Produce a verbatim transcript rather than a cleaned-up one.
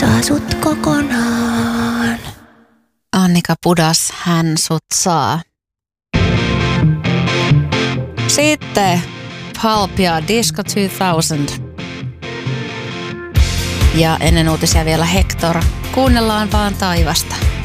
saa sut kokonaan. Annika Pudas, hän sut saa. Sitten Pulp ja Disco kaksituhatta. Ja ennen uutisia vielä Hector. Kuunnellaan vaan taivasta.